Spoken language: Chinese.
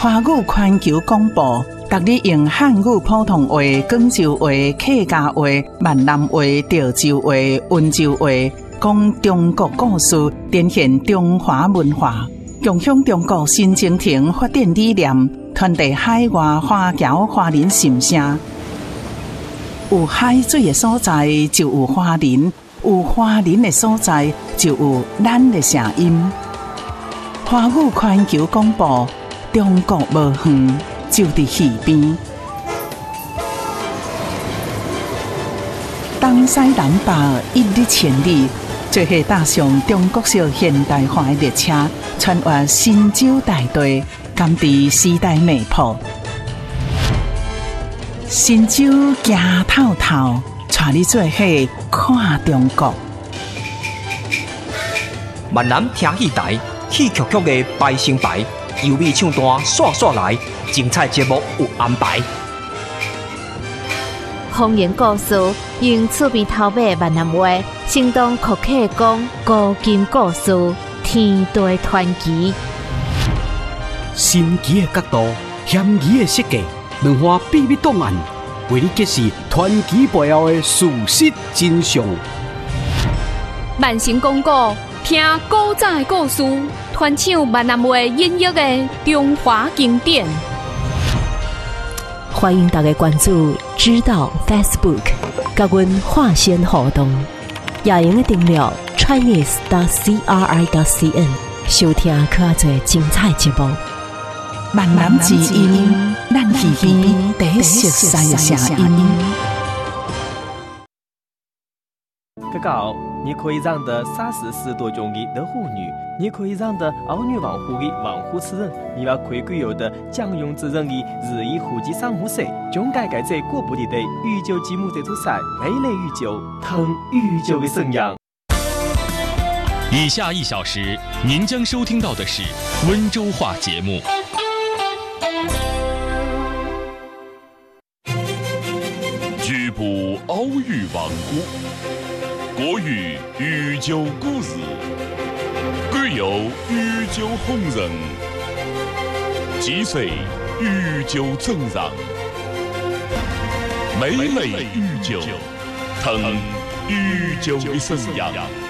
华语环球广播，逐日用汉语普通话、广州话、客家话、闽南话、潮州话、温州话，讲中国故事，展现中华文化，共享中国新征程发展理念，传递海外华侨华人心声。有海水的所在，就有华人；有华人的所在，就有咱的声音。华语环球广播，中国无远，就伫耳边。东西南北一日千里，做伙踏上中国式现代化的列车，穿越神州大地，甘伫时代脉搏。神州行透透，带你做伙看中国。 闽南听戏台，戏曲曲的排成排，优美唱段刷刷来，精彩节目有安排。 方言故事用厝边头尾闽南话，生动酷客讲古今故事，天地传奇。 神奇的角度，险疑的设计，文化秘密档案，为你揭示传奇背后的事实真相。 万神广告，听古早的故事，传唱闽南话音乐的中华经典。 欢迎大家关注知道 Facebook， 甲阮化身互动，也用订阅 chinese.cri.cn 收听较侪精彩节目。 闽南之音，咱耳边第一熟悉的声音。 哥哥，你可以让的30多种的的妇女，你可以让的儿女王户的王户之人，你要可以具有的将用之人的日益户籍上户税，总该在过不里的御酒节目这座山，美丽御酒，腾御酒的生养。 以下1小时，您将收听到的是温州话节目。 局部奥语王国，国语御酒故事，具有御酒红人，击碎御酒真让，美美御酒，腾御酒的生养。